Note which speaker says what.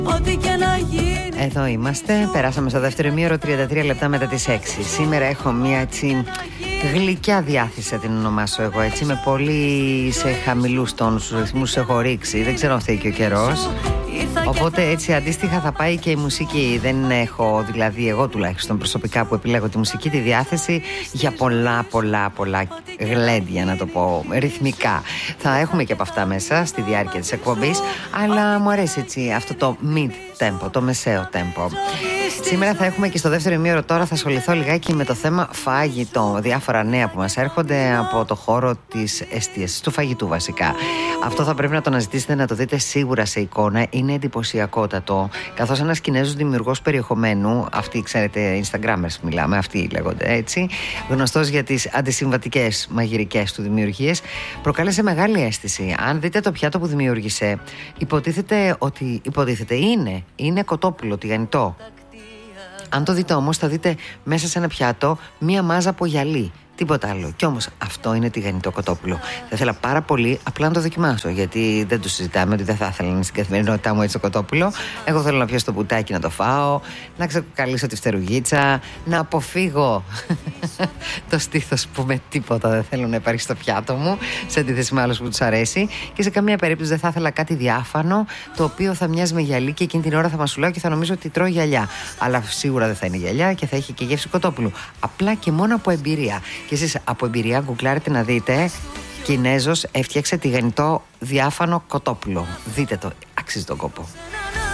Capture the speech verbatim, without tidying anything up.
Speaker 1: Ό,τι και να γίνει.
Speaker 2: Εδώ είμαστε, περάσαμε στο δεύτερο ημίωρο, τριάντα τρία λεπτά μετά τις έξι. Σήμερα έχω μια έτσι γλυκιά διάθεση, θα την ονομάσω εγώ έτσι, με πολύ σε χαμηλούς τόνους, τους ρυθμούς έχω ρίξει, δεν ξέρω αν φταίει και ο καιρός. Οπότε έτσι αντίστοιχα θα πάει και η μουσική. Δεν έχω δηλαδή εγώ τουλάχιστον προσωπικά που επιλέγω τη μουσική τη διάθεση για πολλά πολλά πολλά γλέντια, να το πω ρυθμικά. Θα έχουμε και από αυτά μέσα στη διάρκεια της εκπομπής, αλλά μου αρέσει έτσι αυτό το mid tempo, το μεσαίο tempo. Σήμερα θα έχουμε και στο δεύτερο ημίωρο, τώρα θα ασχοληθώ λιγάκι με το θέμα φαγητό. Διάφορα νέα που μας έρχονται από το χώρο της εστίασης, του φαγητού βασικά. Αυτό θα πρέπει να το αναζητήσετε, να το δείτε σίγουρα σε εικόνα. Είναι εντυπωσιακότατο. Καθώς ένας Κινέζος δημιουργός περιεχομένου, αυτοί ξέρετε, Instagrammers μιλάμε, αυτοί λέγονται έτσι, γνωστός για τις αντισυμβατικές μαγειρικές του δημιουργίες, προκάλεσε μεγάλη αίσθηση. Αν δείτε το πιάτο που δημιούργησε, υποτίθεται ότι υποτίθεται είναι, είναι κοτόπουλο τηγανιτό. Αν το δείτε όμως, θα δείτε μέσα σε ένα πιάτο μία μάζα από γυαλί. Τίποτα άλλο. Κι όμως αυτό είναι τηγανιτό κοτόπουλο. Θα ήθελα πάρα πολύ απλά να το δοκιμάσω, γιατί δεν το συζητάμε ότι δεν θα ήθελα να είναι στην καθημερινότητά μου έτσι το κοτόπουλο. Εγώ θέλω να πιω στο μπουτάκι να το φάω, να ξεκαλίσω τη φτερουγίτσα, να αποφύγω το στήθος που με τίποτα δεν θέλω να υπάρχει στο πιάτο μου, σε αντίθεση με άλλους που τους αρέσει. Και σε καμία περίπτωση δεν θα ήθελα κάτι διάφανο, το οποίο θα μοιάζει με γυαλί και εκείνη την ώρα θα μασουλάω και θα νομίζω ότι τρώω γυαλιά. Αλλά σίγουρα δεν θα είναι γυαλιά και θα έχει και γεύση κοτόπουλου. Απλά και μόνο από εμπειρία. Και εσείς από εμπειρία γκουγκλάρετε να δείτε Κινέζος έφτιαξε τηγανιτό διάφανο κοτόπουλο. Δείτε το, αξίζει τον κόπο.